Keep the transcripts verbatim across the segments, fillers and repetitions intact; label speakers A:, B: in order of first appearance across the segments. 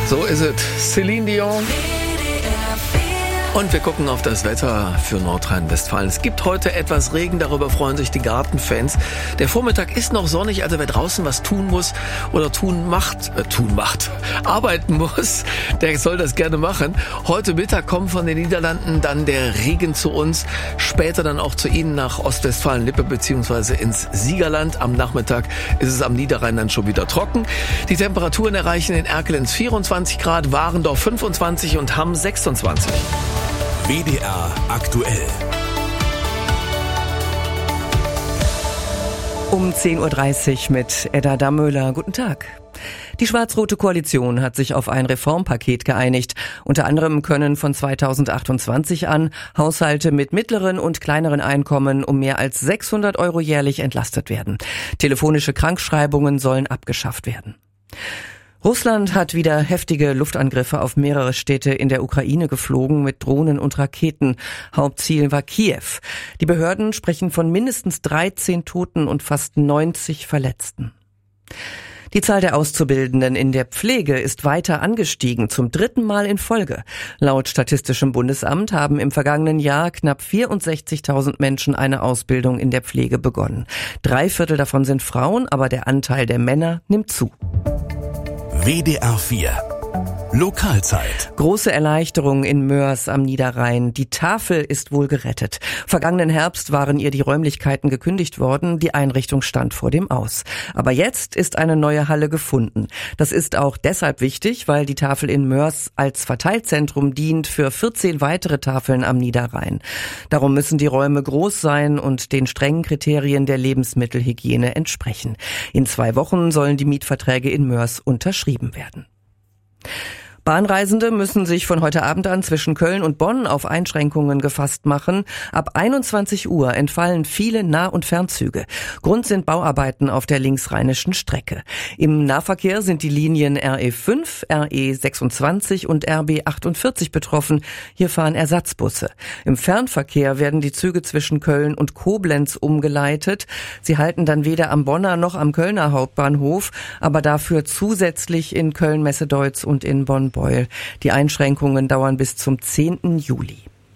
A: So ist es. Celine Dion. Und wir gucken auf das Wetter für Nordrhein-Westfalen. Es gibt heute etwas Regen, darüber freuen sich die Gartenfans. Der Vormittag ist noch sonnig, also wer draußen was tun muss oder tun macht, äh, tun macht, arbeiten muss, der soll das gerne machen. Heute Mittag kommt von den Niederlanden dann der Regen zu uns, später dann auch zu Ihnen nach Ostwestfalen-Lippe beziehungsweise ins Siegerland. Am Nachmittag ist es am Niederrhein dann schon wieder trocken. Die Temperaturen erreichen in Erkelenz vierundzwanzig Grad, Warendorf fünfundzwanzig und Hamm sechsundzwanzig.
B: W D R aktuell.
C: Um zehn Uhr dreißig mit Edda Dammöhler. Guten Tag. Die schwarz-rote Koalition hat sich auf ein Reformpaket geeinigt. Unter anderem können von zweitausendachtundzwanzig an Haushalte mit mittleren und kleineren Einkommen um mehr als sechshundert Euro jährlich entlastet werden. Telefonische Krankschreibungen sollen abgeschafft werden. Russland hat wieder heftige Luftangriffe auf mehrere Städte in der Ukraine geflogen mit Drohnen und Raketen. Hauptziel war Kiew. Die Behörden sprechen von mindestens dreizehn Toten und fast neunzig Verletzten. Die Zahl der Auszubildenden in der Pflege ist weiter angestiegen, zum dritten Mal in Folge. Laut Statistischem Bundesamt haben im vergangenen Jahr knapp vierundsechzigtausend Menschen eine Ausbildung in der Pflege begonnen. Drei Viertel davon sind Frauen, aber der Anteil der Männer nimmt zu.
B: W D R vier Lokalzeit.
C: Große Erleichterung in Moers am Niederrhein. Die Tafel ist wohl gerettet. Vergangenen Herbst waren ihr die Räumlichkeiten gekündigt worden. Die Einrichtung stand vor dem Aus. Aber jetzt ist eine neue Halle gefunden. Das ist auch deshalb wichtig, weil die Tafel in Moers als Verteilzentrum dient für vierzehn weitere Tafeln am Niederrhein. Darum müssen die Räume groß sein und den strengen Kriterien der Lebensmittelhygiene entsprechen. In zwei Wochen sollen die Mietverträge in Moers unterschrieben werden. Bahnreisende müssen sich von heute Abend an zwischen Köln und Bonn auf Einschränkungen gefasst machen. Ab einundzwanzig Uhr entfallen viele Nah- und Fernzüge. Grund sind Bauarbeiten auf der linksrheinischen Strecke. Im Nahverkehr sind die Linien R E fünf, R E sechsundzwanzig und R B achtundvierzig betroffen. Hier fahren Ersatzbusse. Im Fernverkehr werden die Züge zwischen Köln und Koblenz umgeleitet. Sie halten dann weder am Bonner noch am Kölner Hauptbahnhof, aber dafür zusätzlich in Köln-Messedeutz und in Bonn. Die Einschränkungen dauern bis zum zehnten Juli.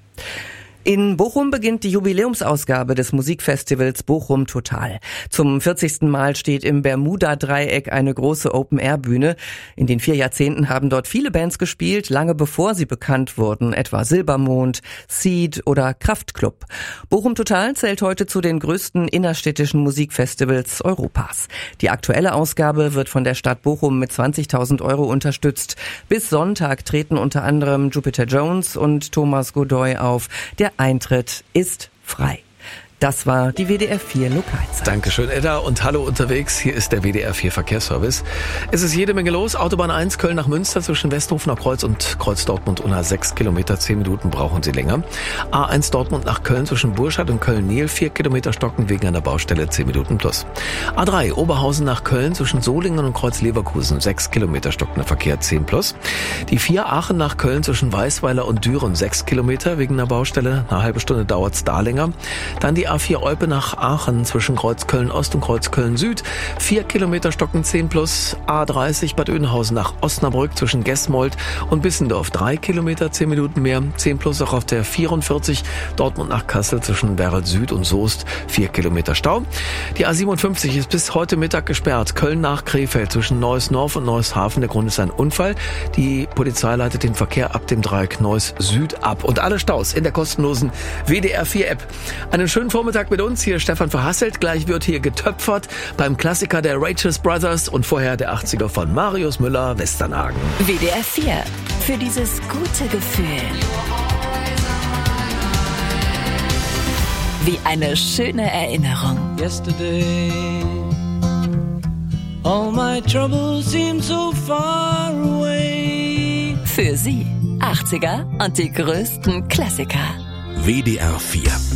C: In Bochum beginnt die Jubiläumsausgabe des Musikfestivals Bochum Total. Zum vierzigsten Mal steht im Bermuda-Dreieck eine große Open-Air-Bühne. In den vier Jahrzehnten haben dort viele Bands gespielt, lange bevor sie bekannt wurden, etwa Silbermond, Seed oder Kraftklub. Bochum Total zählt heute zu den größten innerstädtischen Musikfestivals Europas. Die aktuelle Ausgabe wird von der Stadt Bochum mit zwanzigtausend Euro unterstützt. Bis Sonntag treten unter anderem Jupiter Jones und Thomas Godoy auf. Der Eintritt ist frei. Das war die W D R vier Lokalzeit.
A: Dankeschön, Edda, und hallo unterwegs. Hier ist der W D R vier Verkehrsservice. Es ist jede Menge los. Autobahn eins Köln nach Münster zwischen Westhofener Kreuz und Kreuz Dortmund Unna sechs Kilometer, zehn Minuten brauchen Sie länger. A eins Dortmund nach Köln zwischen Burscheid und Köln-Niel, vier Kilometer stocken wegen einer Baustelle, zehn Minuten plus. A drei Oberhausen nach Köln zwischen Solingen und Kreuz Leverkusen, sechs Kilometer stockender Verkehr, zehn plus. Die vier Aachen nach Köln zwischen Weißweiler und Düren, sechs Kilometer wegen einer Baustelle, eine halbe Stunde dauert's da länger. Dann die A vier Eupe nach Aachen zwischen Kreuz Köln-Ost und Kreuz Köln-Süd. vier Kilometer stocken, zehn plus. A dreißig Bad Oeynhausen nach Osnabrück zwischen Gesmold und Bissendorf. drei Kilometer, zehn Minuten mehr. zehn plus auch auf der vierundvierzig. Dortmund nach Kassel zwischen Werl Süd und Soest. vier Kilometer Stau. Die A siebenundfünfzig ist bis heute Mittag gesperrt. Köln nach Krefeld zwischen Neuss-Norf und Neuss-Hafen. Der Grund ist ein Unfall. Die Polizei leitet den Verkehr ab dem Dreieck Neuss Süd ab. Und alle Staus in der kostenlosen W D R vier App. Einen schönen Vormittag mit uns. Hier Stefan Verhasselt. Gleich wird hier getöpfert beim Klassiker der Righteous Brothers und vorher der achtziger von Marius Müller, Westernhagen.
D: W D R vier. Für dieses gute Gefühl. Wie eine schöne Erinnerung.
E: Yesterday, all my troubles seem so far away.
D: Für Sie achtziger und die größten Klassiker.
B: W D R vier